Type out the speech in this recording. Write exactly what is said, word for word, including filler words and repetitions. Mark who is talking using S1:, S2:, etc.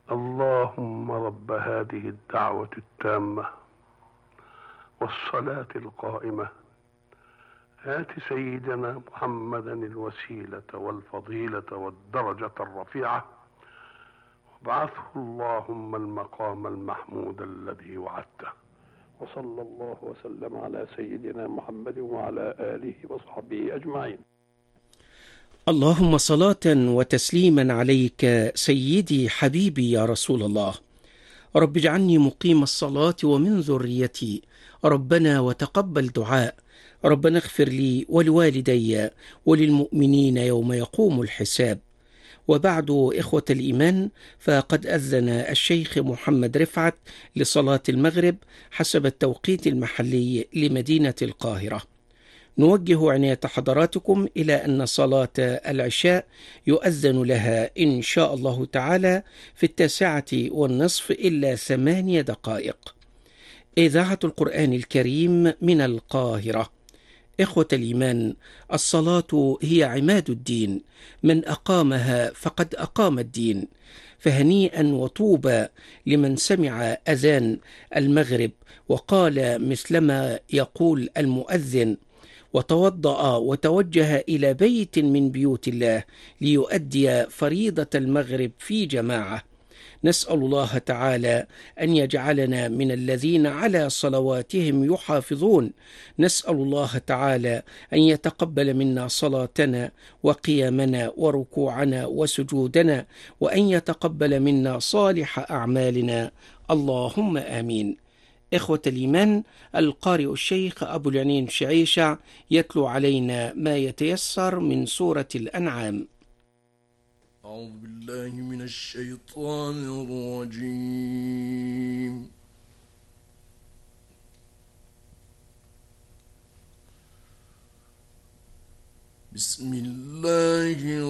S1: اللهم رب هذه الدعوة التامة والصلاة القائمة آت سيدنا محمدا الوسيلة والفضيلة والدرجة الرفيعة وابعثه اللهم المقام المحمود الذي وعدته. وصلى الله وسلم على سيدنا محمد وعلى آله وصحبه أجمعين.
S2: اللهم صلاة وتسليما عليك سيدي حبيبي يا رسول الله. رب اجعلني مقيم الصلاة ومن ذريتي، ربنا وتقبل دعاء، ربنا اغفر لي ولوالدي وللمؤمنين يوم يقوم الحساب. وبعد، إخوة الإيمان، فقد أذن الشيخ محمد رفعت لصلاة المغرب حسب التوقيت المحلي لمدينة القاهرة. نوجه عناية حضراتكم إلى أن صلاة العشاء يؤذن لها إن شاء الله تعالى في التاسعة والنصف إلا ثمانية دقائق. إذاعة القرآن الكريم من القاهرة. إخوة الإيمان، الصلاة هي عماد الدين، من أقامها فقد أقام الدين. فهنيئا وطوبى لمن سمع أذان المغرب وقال مثلما يقول المؤذن، وتوضأ وتوجه إلى بيت من بيوت الله ليؤدي فريضة المغرب في جماعة. نسأل الله تعالى أن يجعلنا من الذين على صلواتهم يحافظون. نسأل الله تعالى أن يتقبل منا صلاتنا وقيامنا وركوعنا وسجودنا، وأن يتقبل منا صالح أعمالنا، اللهم آمين. إخوة الإيمان، القارئ الشيخ أبو العنين شعيشع يتلو علينا ما يتيسر من سورة الأنعام.
S3: أعوذ بالله من الشيطان الرجيم. بسم الله